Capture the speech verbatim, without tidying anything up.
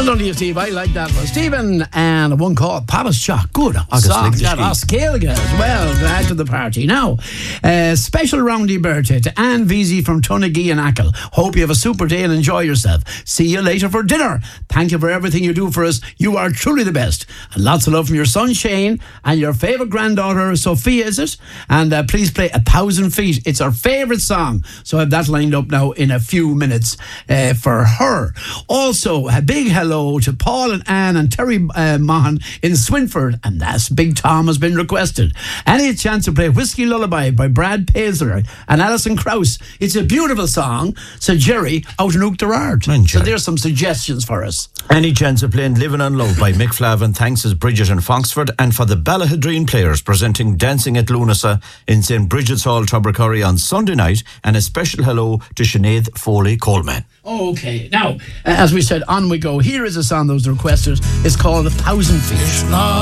Well done to you, Steve. I like that one. Stephen and one called Papa's Shot. Good song. That was Gaeilge as well. Glad to the party. Now, uh, special roundy birthday to Anne Veazey from Tunnegee and Achill. Hope you have a super day and enjoy yourself. See you later for dinner. Thank you for everything you do for us. You are truly the best. And lots of love from your son Shane and your favourite granddaughter Sophia, is it? And uh, please play A Thousand Feet. It's our favourite song. So I have that lined up now in a few minutes uh, for her. Also, a big hello to Paul and Anne and Terry uh, Mahan in Swinford, and that's Big Tom has been requested. Any chance to play Whiskey Lullaby by Brad Paisley and Alison Krauss? It's a beautiful song, said Jerry out in Oughterard. So there's some suggestions for us. Any chance of playing Living on Love by Mick Flavin? Thanks as Bridget in Foxford, and for the Ballahadreen Players presenting Dancing at Lunasa in Saint Bridget's Hall, Tubbercurry on Sunday night, and a special hello to Sinead Foley Coleman. Okay, now, as we said, on we go. Here is a song that was requested. It's called A Thousand Feet.